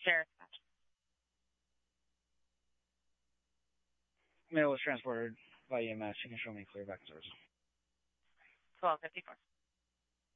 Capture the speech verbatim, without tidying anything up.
Sheriff. Male was transported by E M S. You can show me clear back to the result. twelve fifty-four.